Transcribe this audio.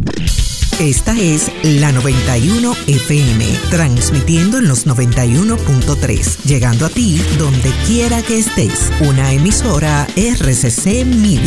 Esta es la 91 FM, transmitiendo en los 91.3, llegando a ti donde quiera que estés. Una emisora RCC Media.